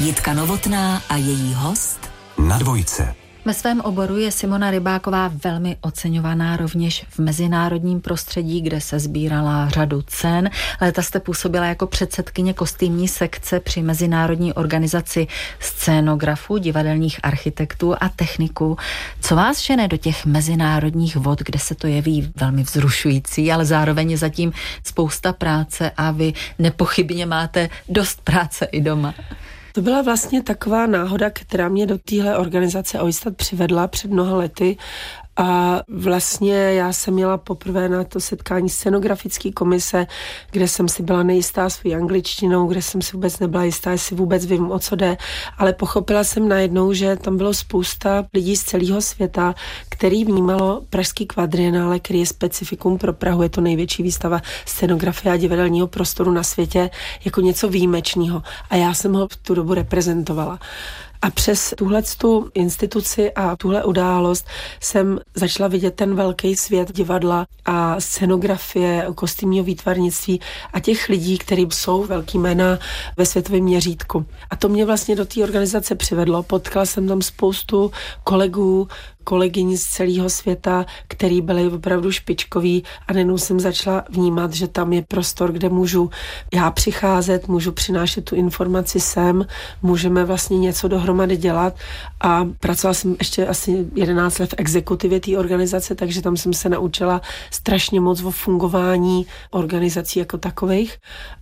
Jitka Novotná a její host Na dvojce. Ve svém oboru je Simona Rybáková velmi oceňovaná rovněž v mezinárodním prostředí, kde se sbírala řadu cen. Léta jste působila jako předsedkyně kostýmní sekce při mezinárodní organizaci scénografů, divadelních architektů a techniků. Co vás žene do těch mezinárodních vod, kde se to jeví velmi vzrušující, ale zároveň je zatím spousta práce a vy nepochybně máte dost práce i doma? To byla vlastně taková náhoda, která mě do téhle organizace OISTAT přivedla před mnoha lety. A vlastně já jsem měla poprvé na to setkání scenografické komise, kde jsem si byla nejistá svou angličtinou, kde jsem si vůbec nebyla jistá, jestli vůbec vím, o co jde, ale pochopila jsem najednou, že tam bylo spousta lidí z celého světa, který vnímalo Pražský kvadrienále, který je specifikum pro Prahu, je to největší výstava scenografie a divadelního prostoru na světě, jako něco výjimečného. A já jsem ho v tu dobu reprezentovala. A přes tuhletu instituci a tuhle událost jsem začala vidět ten velký svět divadla a scenografie, kostýmního výtvarnictví a těch lidí, kteří jsou velký jména ve světovém měřítku. A to mě vlastně do té organizace přivedlo. Potkala jsem tam spoustu kolegů, kolegyň z celého světa, který byli opravdu špičkoví a najednou jsem začala vnímat, že tam je prostor, kde můžu já přicházet, můžu přinášet tu informaci sem, můžeme vlastně něco dohromady dělat a pracovala jsem ještě asi 11 let v exekutivě té organizace, takže tam jsem se naučila strašně moc o fungování organizací jako takových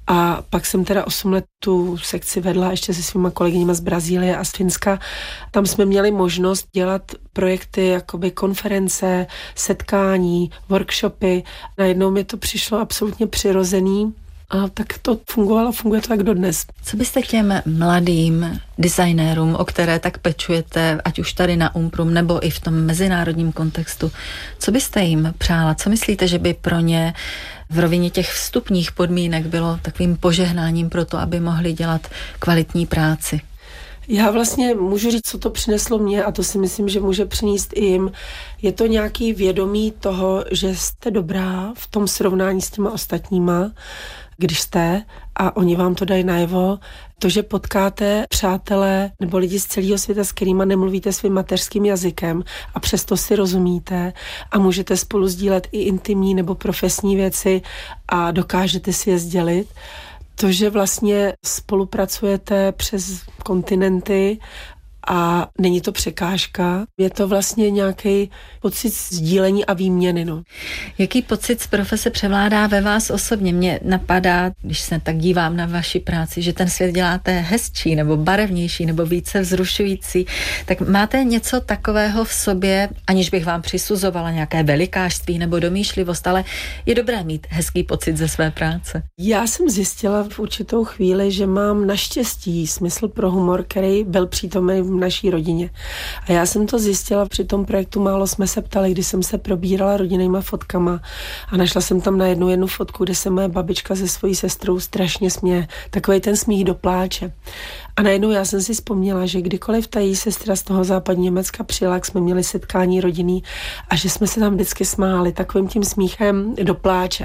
a pak jsem teda 8 let tu sekci vedla ještě se svýma kolegyněma z Brazílie a z Finska. Tam jsme měli možnost dělat projekty, jakoby konference, setkání, workshopy. Najednou mi to přišlo absolutně přirozený a tak to fungovalo, funguje to tak dodnes. Co byste těm mladým designérům, o které tak pečujete, ať už tady na Umprum nebo i v tom mezinárodním kontextu, co byste jim přála? Co myslíte, že by pro ně v rovině těch vstupních podmínek bylo takovým požehnáním pro to, aby mohli dělat kvalitní práci? Já vlastně můžu říct, co to přineslo mně a to si myslím, že může přinést i jim. Je to nějaký vědomí toho, že jste dobrá v tom srovnání s těma ostatníma, když jste a oni vám to dají najevo. To, že potkáte přátelé nebo lidi z celého světa, s kterýma nemluvíte svým mateřským jazykem a přesto si rozumíte a můžete spolu sdílet i intimní nebo profesní věci a dokážete si je sdělit. To, že vlastně spolupracujete přes kontinenty a není to překážka, je to vlastně nějaký pocit sdílení a výměny. No. Jaký pocit z profese převládá ve vás osobně? Mně napadá, když se tak dívám na vaši práci, že ten svět děláte hezčí nebo barevnější nebo více vzrušující. Tak máte něco takového v sobě, aniž bych vám přisuzovala nějaké velikářství nebo domýšlivost, ale je dobré mít hezký pocit ze své práce. Já jsem zjistila v určitou chvíli, že mám naštěstí smysl pro humor, který byl přítomný v naší rodině. A já jsem to zjistila při tom projektu Málo jsme se ptali, když jsem se probírala rodinnýma fotkama a našla jsem tam najednou jednu fotku, kde se moje babička se svojí sestrou strašně směje. Takovej ten smích do pláče. A najednou já jsem si vzpomněla, že kdykoliv ta její sestra z toho západní Německa přijela, jak jsme měli setkání rodinný a že jsme se tam vždycky smáli takovým tím smíchem do pláče.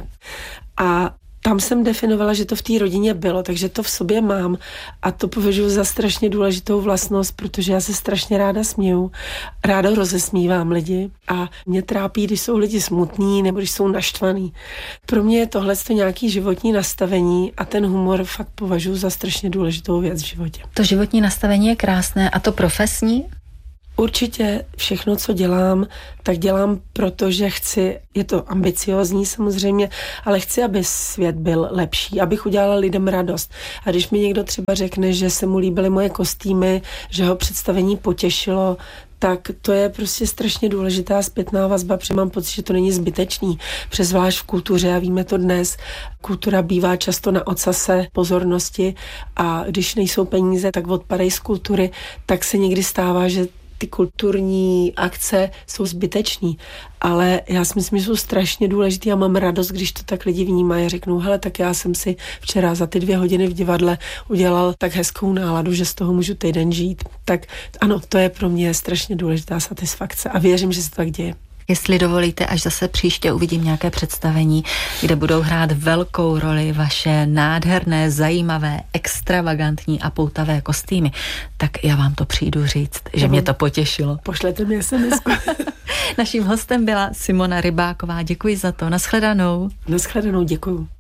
A tam jsem definovala, že to v té rodině bylo, takže to v sobě mám a to považuji za strašně důležitou vlastnost, protože já se strašně ráda směju, ráda rozesmívám lidi a mě trápí, když jsou lidi smutní nebo když jsou naštvaný. Pro mě je tohle nějaký životní nastavení a ten humor fakt považuji za strašně důležitou věc v životě. To životní nastavení je krásné a to profesní? Určitě všechno, co dělám, tak dělám, protože chci, je to ambiciózní samozřejmě, ale chci, aby svět byl lepší, abych udělala lidem radost. A když mi někdo třeba řekne, že se mu líbily moje kostýmy, že ho představení potěšilo, tak to je prostě strašně důležitá zpětná vazba, protože mám pocit, že to není zbytečný. Přes zvlášť v kultuře, a víme to dnes, kultura bývá často na ocase pozornosti a když nejsou peníze, tak odpadají z kultury, tak se někdy stává, že ty kulturní akce jsou zbytečný, ale já si myslím, že jsou strašně důležitý a mám radost, když to tak lidi vnímají a řeknou, hele, tak já jsem si včera za ty 2 hodiny v divadle udělal tak hezkou náladu, že z toho můžu týden žít. Tak ano, to je pro mě strašně důležitá satisfakce a věřím, že se to tak děje. Jestli dovolíte, až zase příště uvidím nějaké představení, kde budou hrát velkou roli vaše nádherné, zajímavé, extravagantní a poutavé kostýmy, tak já vám to přijdu říct, že mě to potěšilo. Pošlete mi SMS-ku. Naším hostem byla Simona Rybáková. Děkuji za to. Nashledanou. Nashledanou, děkuju.